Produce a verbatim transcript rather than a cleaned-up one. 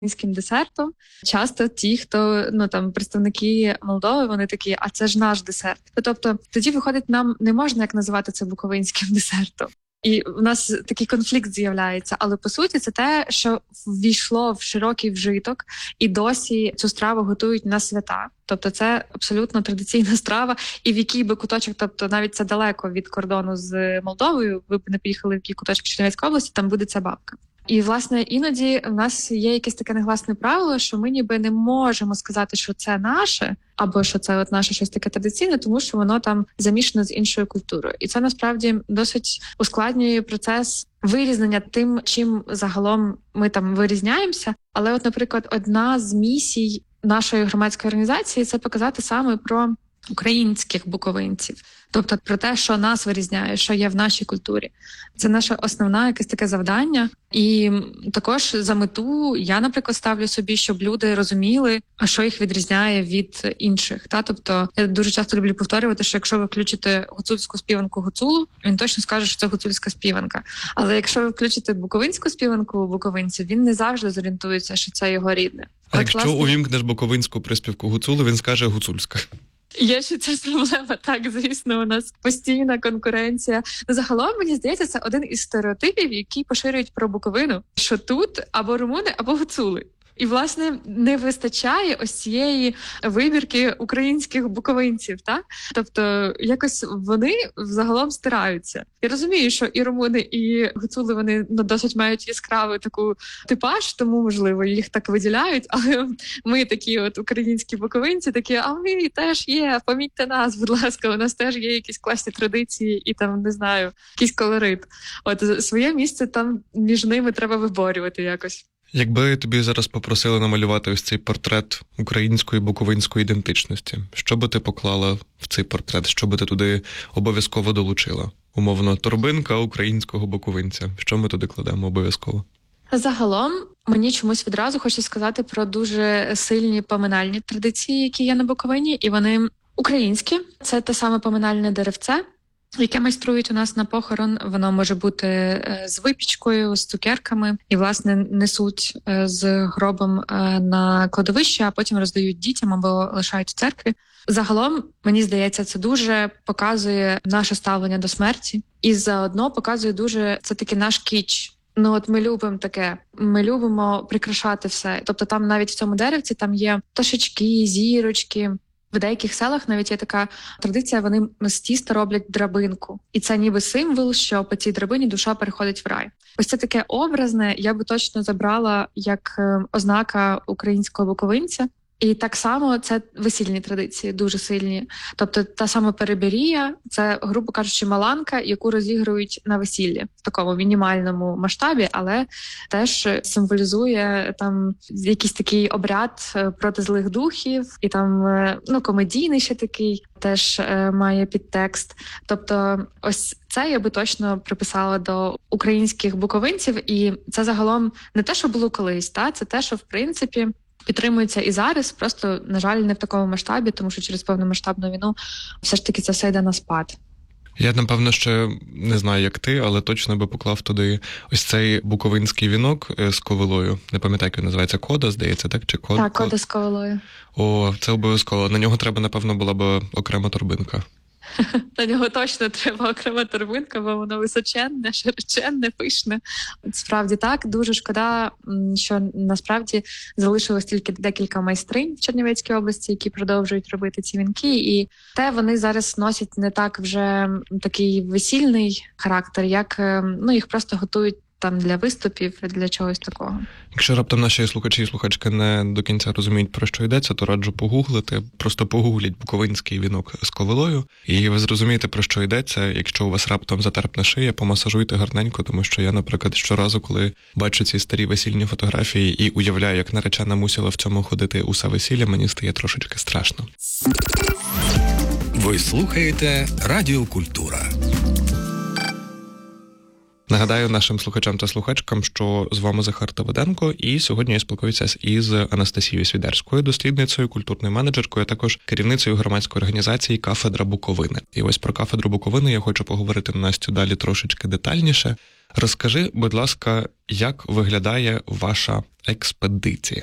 буковинським десертом. Часто ті, хто, ну там, представники Молдови, вони такі, а це ж наш десерт. Тобто тоді, виходить, нам не можна як називати це буковинським десертом. І в нас такий конфлікт з'являється. Але, по суті, це те, що ввійшло в широкий вжиток, і досі цю страву готують на свята. Тобто це абсолютно традиційна страва, і в який би куточок, тобто навіть це далеко від кордону з Молдовою, ви б не поїхали в який куточок Чернівецької області, там буде ця бабка. І, власне, іноді в нас є якесь таке негласне правило, що ми ніби не можемо сказати, що це наше, або що це от наше щось таке традиційне, тому що воно там замішане з іншою культурою. І це, насправді, досить ускладнює процес вирізнення тим, чим загалом ми там вирізняємося. Але от, наприклад, одна з місій нашої громадської організації – це показати саме про українських буковинців. Тобто про те, що нас вирізняє, що є в нашій культурі. Це наше основне якесь таке завдання. І також за мету я, наприклад, ставлю собі, щоб люди розуміли, що їх відрізняє від інших. Та? Тобто я дуже часто люблю повторювати, що якщо ви включите гуцульську співанку Гуцулу, він точно скаже, що це гуцульська співанка. Але якщо ви включите буковинську співанку буковинця, він не завжди зорієнтується, що це його рідне. А От, якщо власне... увімкнеш буковинську приспівку Гуцулу, він скаже гуцульська. Є ще ця проблема, так, звісно, у нас постійна конкуренція. Загалом, мені здається, це один із стереотипів, які поширюють про Буковину, що тут або румуни, або гуцули. І, власне, не вистачає ось цієї вибірки українських буковинців, так? Тобто, якось вони загалом стираються. Я розумію, що і румуни, і гуцули, вони ну, досить мають яскравий таку типаж, тому, можливо, їх так виділяють, але ми такі от українські буковинці, такі, а ми теж є, помітьте нас, будь ласка, у нас теж є якісь класні традиції і там, не знаю, якийсь колорит. От своє місце там між ними треба виборювати якось. Якби тобі зараз попросили намалювати ось цей портрет української буковинської ідентичності, що би ти поклала в цей портрет, що би ти туди обов'язково долучила? Умовно, торбинка українського буковинця. Що ми туди кладемо обов'язково? Загалом, мені чомусь відразу хочу сказати про дуже сильні поминальні традиції, які є на Буковині, і вони українські. Це те саме поминальне деревце, яке майструють у нас на похорон. Воно може бути з випічкою, з цукерками, і, власне, несуть з гробом на кладовище, а потім роздають дітям або лишають в церкві. Загалом, мені здається, це дуже показує наше ставлення до смерті, і заодно показує дуже, це такий наш кіч. Ну от ми любимо таке, ми любимо прикрашати все. Тобто там навіть в цьому деревці там є пташечки, зірочки. В деяких селах навіть є така традиція, вони з тіста роблять драбинку. І це ніби символ, що по цій драбині душа переходить в рай. Ось це таке образне, я би точно забрала як ознака українського буковинця. І так само це весільні традиції, дуже сильні. Тобто та сама переберія – це, грубо кажучи, маланка, яку розігрують на весіллі в такому мінімальному масштабі, але теж символізує там якийсь такий обряд проти злих духів, і там ну комедійний ще такий теж е, має підтекст. Тобто ось це я би точно приписала до українських буковинців, і це загалом не те, що було колись, та це те, що в принципі підтримується і зараз, просто, на жаль, не в такому масштабі, тому що через повномасштабну війну все ж таки це все йде на спад. Я, напевно, ще не знаю, як ти, але точно би поклав туди ось цей буковинський вінок з ковилою. Не пам'ятаю, як він називається, кода, здається, так? Чи код? Так, кода з ковилою. О, це обов'язково. На нього треба, напевно, була б окрема торбинка. На нього точно треба окрема торбинка, бо воно височенне, широченне, пишне. От справді так. Дуже шкода, що насправді залишилось тільки декілька майстринь в Чернівецькій області, які продовжують робити ці вінки. І те вони зараз носять не так вже такий весільний характер, як ну їх просто готують там для виступів, для чогось такого. Якщо раптом наші слухачі і слухачки не до кінця розуміють, про що йдеться, то раджу погуглити. Просто погугліть буковинський вінок з ковилою, і ви зрозумієте, про що йдеться. Якщо у вас раптом затерпне шия, помасажуйте гарненько, тому що я, наприклад, щоразу, коли бачу ці старі весільні фотографії і уявляю, як наречена мусила в цьому ходити усе весілля, мені стає трошечки страшно. Ви слухаєте Радіо Культура. Нагадаю нашим слухачам та слухачкам, що з вами Захар Давиденко, і сьогодні я спілкуюся із Анастасією Свідерською, дослідницею, культурною менеджеркою, а також керівницею громадської організації «Кафедра Буковини». І ось про «Кафедру Буковини» я хочу поговорити, Настю, далі трошечки детальніше. Розкажи, будь ласка, як виглядає ваша експедиція?